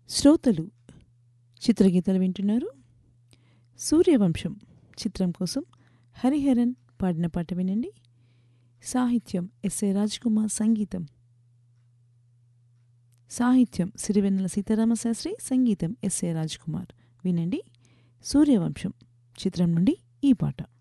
శ్రోతలు చిత్రగీతాలు వింటున్నారు. సూర్యవంశం చిత్రం కోసం హరిహరన్ పాడిన పాట వినండి. సాహిత్యం ఎస్ఏ రాజ్కుమార్, సాహిత్యం సిరివెన్నెల సీతారామశాస్త్రి, సంగీతం ఎస్ఏ రాజ్కుమార్. వినండి సూర్యవంశం చిత్రం నుండి ఈ పాట.